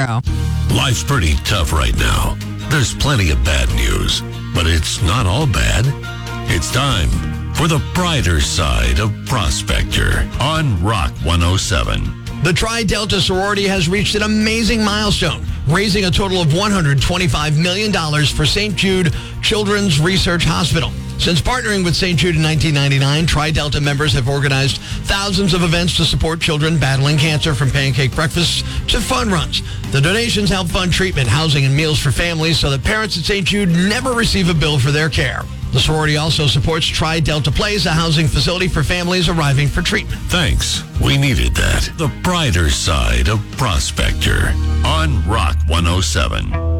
go. Life's pretty tough right now. There's plenty of bad news, but it's not all bad. It's time for the brighter side of Prospector on Rock 107. The Tri-Delta sorority has reached an amazing milestone, raising a total of $125 million for St. Jude Children's Research Hospital. Since partnering with St. Jude in 1999, Tri-Delta members have organized thousands of events to support children battling cancer, from pancake breakfasts to fun runs. The donations help fund treatment, housing, and meals for families so that parents at St. Jude never receive a bill for their care. The sorority also supports Tri-Delta Place, a housing facility for families arriving for treatment. Thanks. We needed that. The brighter side of Prospector on Rock 107.